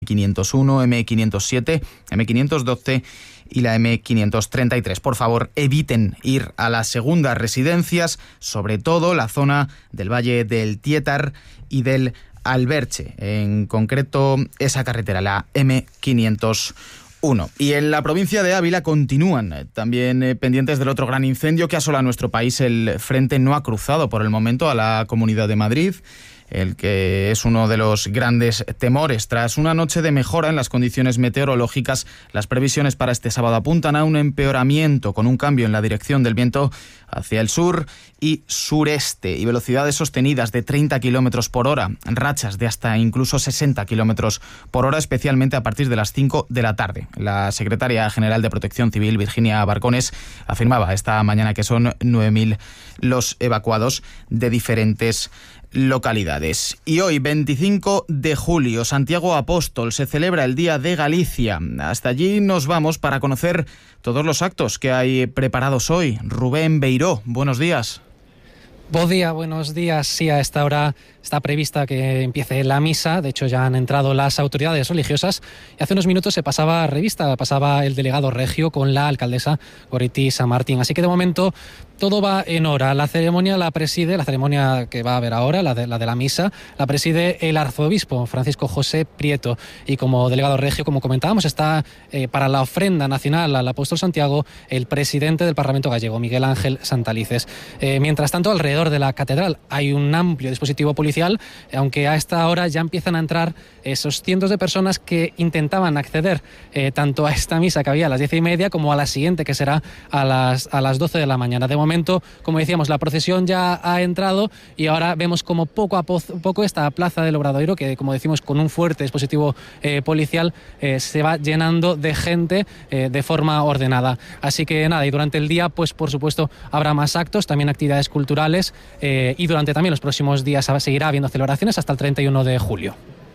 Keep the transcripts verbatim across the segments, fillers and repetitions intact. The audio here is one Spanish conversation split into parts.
quinientos uno, eme quinientos siete, eme quinientos doce y la eme quinientos treinta y tres. Por favor, eviten ir a las segundas residencias, sobre todo la zona del Valle del Tietar y del Alberche, en concreto esa carretera, la eme quinientos uno. Y en la provincia de Ávila continúan eh, también eh, pendientes del otro gran incendio que asola nuestro país. El frente no ha cruzado por el momento a la Comunidad de Madrid, el que es uno de los grandes temores. Tras una noche de mejora en las condiciones meteorológicas, las previsiones para este sábado apuntan a un empeoramiento, con un cambio en la dirección del viento hacia el sur y sureste y velocidades sostenidas de treinta kilómetros por hora, rachas de hasta incluso sesenta kilómetros por hora, especialmente a partir de las cinco de la tarde. La secretaria general de Protección Civil, Virginia Barcones, afirmaba esta mañana que son nueve mil los evacuados de diferentes localidades. Y hoy, veinticinco de julio, Santiago Apóstol, se celebra el Día de Galicia. Hasta allí nos vamos para conocer todos los actos que hay preparados hoy. Rubén Beiró, buenos días. Buen día, buenos días. Sí, a esta hora está prevista que empiece la misa. De hecho, ya han entrado las autoridades religiosas y hace unos minutos se pasaba revista, pasaba el delegado regio con la alcaldesa Goretti San Martín. Así que de momento todo va en hora. La ceremonia la preside, la ceremonia que va a haber ahora, la de la, de la misa, la preside el arzobispo Francisco José Prieto. Y como delegado regio, como comentábamos, está eh, para la ofrenda nacional al apóstol Santiago el presidente del Parlamento gallego, Miguel Ángel Santalices. Eh, mientras tanto, alrededor de la catedral hay un amplio dispositivo policial, aunque a esta hora ya empiezan a entrar esos cientos de personas que intentaban acceder eh, tanto a esta misa que había a las diez y media como a la siguiente, que será a las, a las doce de la mañana. De momento, como decíamos, la procesión ya ha entrado y ahora vemos como poco a poco esta plaza del Obradoiro, que como decimos con un fuerte dispositivo eh, policial, eh, se va llenando de gente eh, de forma ordenada. Así que nada, y durante el día, pues por supuesto, habrá más actos, también actividades culturales eh, y durante también los próximos días seguirá habiendo celebraciones hasta el treinta y uno de julio.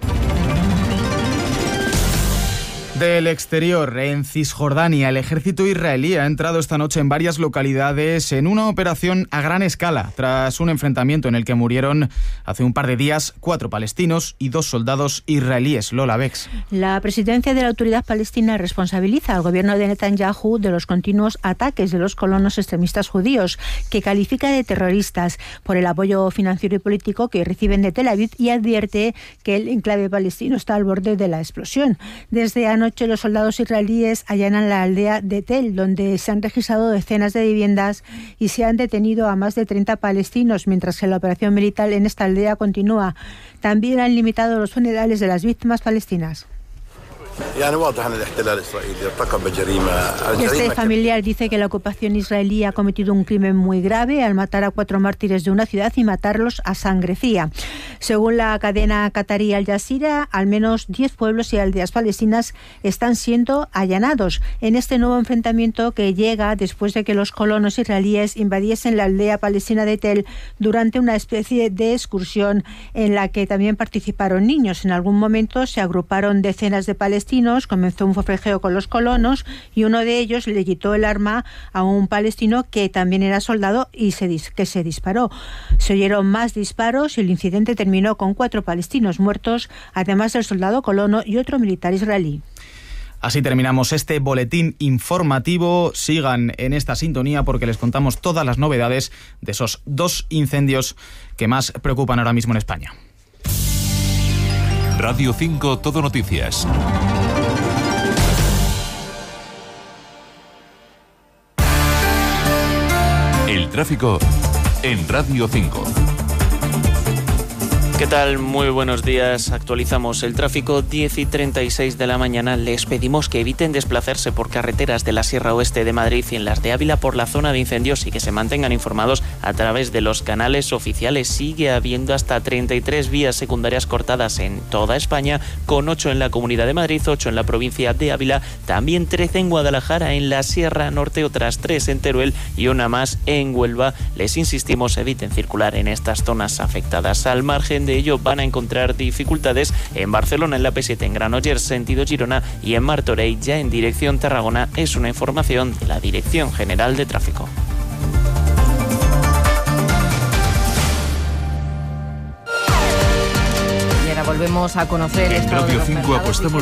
Del exterior, en Cisjordania, el ejército israelí ha entrado esta noche en varias localidades en una operación a gran escala, tras un enfrentamiento en el que murieron hace un par de días cuatro palestinos y dos soldados israelíes. Lola Bex. La presidencia de la Autoridad Palestina responsabiliza al gobierno de Netanyahu de los continuos ataques de los colonos extremistas judíos, que califica de terroristas, por el apoyo financiero y político que reciben de Tel Aviv, y advierte que el enclave palestino está al borde de la explosión. Desde anoche Anoche los soldados israelíes allanan la aldea de Tel, donde se han registrado decenas de viviendas y se han detenido a más de treinta palestinos, mientras que la operación militar en esta aldea continúa. También han limitado los funerales de las víctimas palestinas. Este familiar dice que la ocupación israelí ha cometido un crimen muy grave al matar a cuatro mártires de una ciudad y matarlos a sangre fría. Según la cadena qatarí Al Jazeera, al menos diez pueblos y aldeas palestinas están siendo allanados en este nuevo enfrentamiento, que llega después de que los colonos israelíes invadiesen la aldea palestina de Tel durante una especie de excursión en la que también participaron niños. En algún momento se agruparon decenas de palestinos, comenzó un forcejeo con los colonos y uno de ellos le quitó el arma a un palestino que también era soldado y se dis- que se disparó. Se oyeron más disparos y el incidente terminó con cuatro palestinos muertos, además del soldado colono y otro militar israelí. Así terminamos este boletín informativo. Sigan en esta sintonía porque les contamos todas las novedades de esos dos incendios que más preocupan ahora mismo en España. Radio cinco Todo Noticias. El tráfico en Radio cinco. ¿Qué tal? Muy buenos días. Actualizamos el tráfico, diez y treinta y seis de la mañana. Les pedimos que eviten desplazarse por carreteras de la Sierra Oeste de Madrid y en las de Ávila por la zona de incendios y que se mantengan informados a través de los canales oficiales. Sigue habiendo hasta treinta y tres vías secundarias cortadas en toda España, con ocho en la Comunidad de Madrid, ocho en la provincia de Ávila, también trece en Guadalajara, en la Sierra Norte, otras tres en Teruel y una más en Huelva. Les insistimos, eviten circular en estas zonas afectadas. Al margen de ello, van a encontrar dificultades en Barcelona, en la P siete, en Granollers, sentido Girona, y en Martorell, ya en dirección Tarragona. Es una información de la Dirección General de Tráfico. Y ahora volvemos a conocer en Radio cinco apostamos